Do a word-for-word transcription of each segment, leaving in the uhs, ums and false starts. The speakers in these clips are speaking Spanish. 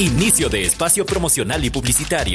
Inicio de espacio promocional y publicitario.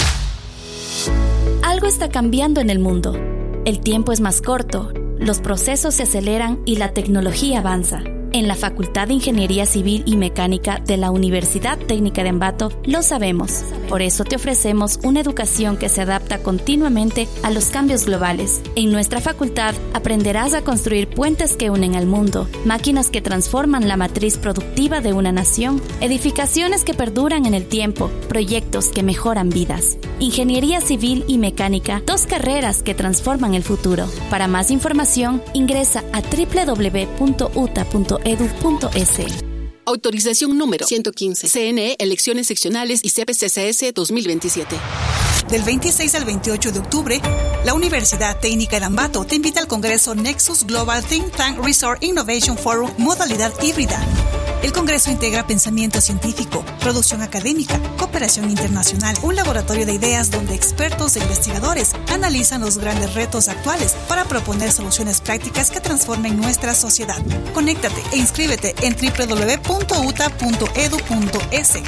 Algo está cambiando en el mundo. El tiempo es más corto, los procesos se aceleran y la tecnología avanza. En la Facultad de Ingeniería Civil y Mecánica de la Universidad Técnica de Ambato lo sabemos. Por eso te ofrecemos una educación que se adapta continuamente a los cambios globales. En nuestra facultad aprenderás a construir puentes que unen al mundo, máquinas que transforman la matriz productiva de una nación, edificaciones que perduran en el tiempo, proyectos que mejoran vidas. Ingeniería Civil y Mecánica, dos carreras que transforman el futuro. Para más información, ingresa a doble u doble u doble u punto u t a punto edu punto es. Autorización número ciento quince. C N E, Elecciones Seccionales y C P C C S dos mil veintisiete. Del veintiséis al veintiocho de octubre, la Universidad Técnica de Ambato te invita al Congreso Nexus Global Think Tank Resort Innovation Forum modalidad híbrida. El Congreso integra pensamiento científico, producción académica, cooperación internacional, un laboratorio de ideas donde expertos e investigadores analizan los grandes retos actuales para proponer soluciones prácticas que transformen nuestra sociedad. Conéctate e inscríbete en doble u doble u doble u punto u t a punto edu punto es.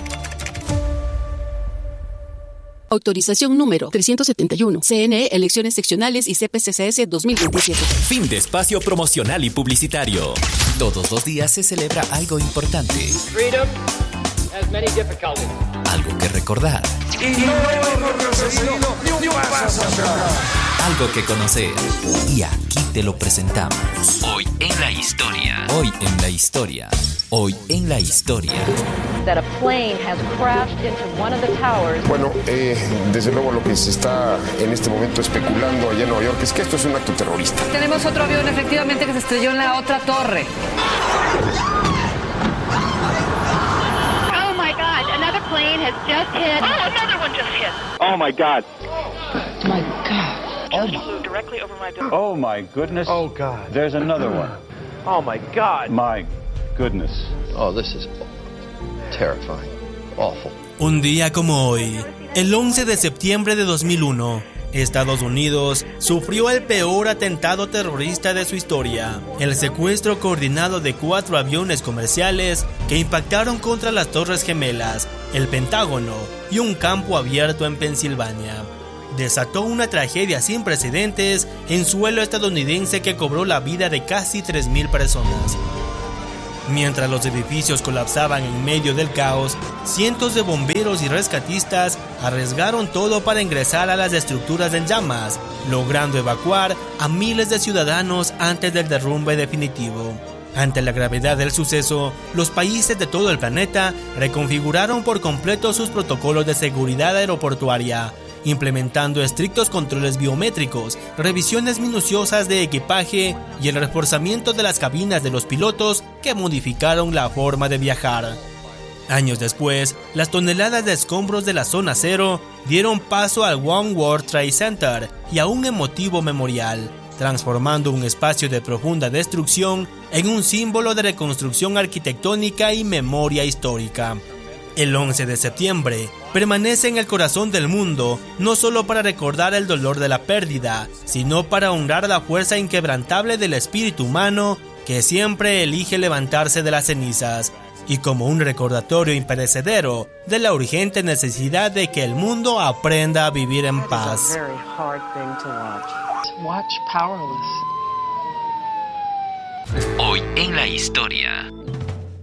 Autorización número trescientos setenta y uno. C N E, Elecciones Seccionales y C P C C S dos mil veintisiete. Fin de espacio promocional y publicitario. Todos los días se celebra algo importante. Freedom has many difficulties. Algo que recordar. Y no hemos retrocedido ni un paso atrás. Algo que conocer. Y aquí te lo presentamos. Hoy en la historia. Hoy en la historia. Hoy en la historia. That a plane has crashed into one of the towers. Bueno, eh, desde luego lo que se está en este momento especulando allá en Nueva York es que esto es un acto terrorista. Tenemos otro avión efectivamente que se estrelló en la otra torre. Oh my God, another plane has just hit. Oh, another one just hit. Oh my God. My God. Just flew directly over my building. Oh my goodness. Oh God. There's another one. Oh my God. My goodness. Oh, this is terrifying. Awful. Un día como hoy, el once de septiembre de dos mil uno, Estados Unidos sufrió el peor atentado terrorista de su historia, el secuestro coordinado de cuatro aviones comerciales que impactaron contra las Torres Gemelas, el Pentágono y un campo abierto en Pensilvania. Desató una tragedia sin precedentes en suelo estadounidense que cobró la vida de casi tres mil personas. Mientras los edificios colapsaban en medio del caos, cientos de bomberos y rescatistas arriesgaron todo para ingresar a las estructuras en llamas, logrando evacuar a miles de ciudadanos antes del derrumbe definitivo. Ante la gravedad del suceso, los países de todo el planeta reconfiguraron por completo sus protocolos de seguridad aeroportuaria, implementando estrictos controles biométricos, revisiones minuciosas de equipaje y el reforzamiento de las cabinas de los pilotos que modificaron la forma de viajar. Años después, las toneladas de escombros de la zona cero dieron paso al One World Trade Center y a un emotivo memorial, transformando un espacio de profunda destrucción en un símbolo de reconstrucción arquitectónica y memoria histórica. El once de septiembre permanece en el corazón del mundo, no solo para recordar el dolor de la pérdida, sino para honrar la fuerza inquebrantable del espíritu humano que siempre elige levantarse de las cenizas, y como un recordatorio imperecedero de la urgente necesidad de que el mundo aprenda a vivir en paz. Hoy en la historia.